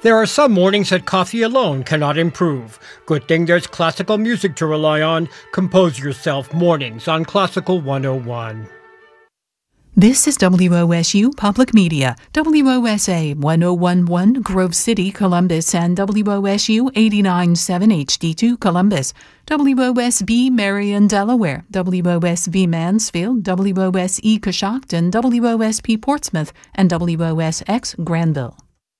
There are some mornings that coffee alone cannot improve. Good thing there's classical music to rely on. Compose yourself mornings on Classical 101. This is WOSU Public Media, WOSA 1011 Grove City, Columbus, and WOSU 89.7 HD2 Columbus, WOSB Marion, Delaware, WOSV Mansfield, WOSE Coshocton, WOSP Portsmouth, and WOSX Granville.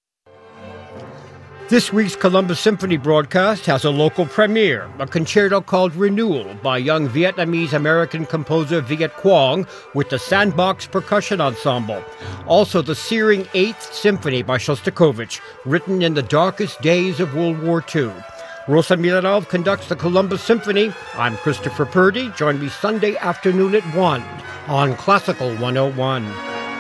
This week's Columbus Symphony broadcast has a local premiere, a concerto called Renewal by young Vietnamese-American composer Viet Quang with the Sandbox Percussion Ensemble. Also the searing 8th Symphony by Shostakovich, written in the darkest days of World War II. Rosa Milanov conducts the Columbus Symphony. I'm Christopher Purdy. Join me Sunday afternoon at 1 on Classical 101.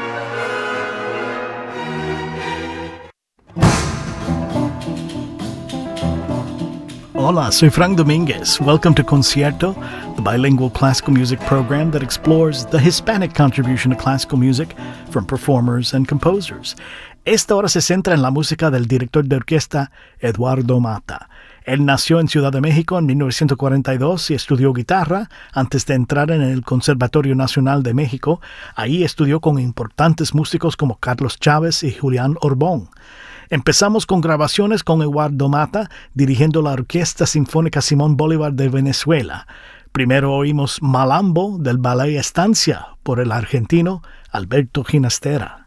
Hola, soy Frank Dominguez. Welcome to Concierto, the bilingual classical music program that explores the Hispanic contribution to classical music from performers and composers. Esta hora se centra en la música del director de orquesta Eduardo Mata. Él nació en Ciudad de México en 1942 y estudió guitarra antes de entrar en el Conservatorio Nacional de México. Ahí estudió con importantes músicos como Carlos Chávez y Julián Orbón. Empezamos con grabaciones con Eduardo Mata dirigiendo la Orquesta Sinfónica Simón Bolívar de Venezuela. Primero oímos Malambo del Ballet Estancia por el argentino Alberto Ginastera.